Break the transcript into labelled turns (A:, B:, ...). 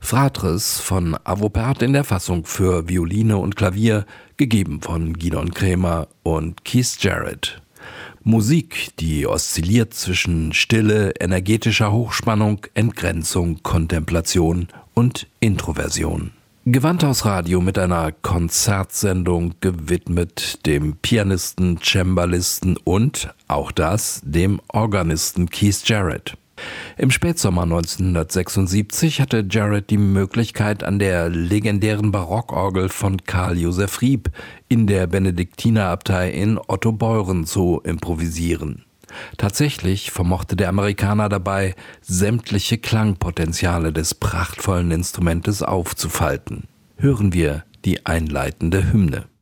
A: Fratres von Avopert in der Fassung für Violine und Klavier, gegeben von Gidon Kremer und Keith Jarrett. Musik, die oszilliert zwischen Stille, energetischer Hochspannung, Entgrenzung, Kontemplation und Introversion. Gewandhaus Radio mit einer Konzertsendung gewidmet dem Pianisten, Cembalisten und, auch das, dem Organisten Keith Jarrett. Im Spätsommer 1976 hatte Jarrett die Möglichkeit, an der legendären Barockorgel von Karl Joseph Rieb in der Benediktinerabtei in Ottobeuren zu improvisieren. Tatsächlich vermochte der Amerikaner dabei, sämtliche Klangpotenziale des prachtvollen Instrumentes aufzufalten. Hören wir die einleitende Hymne.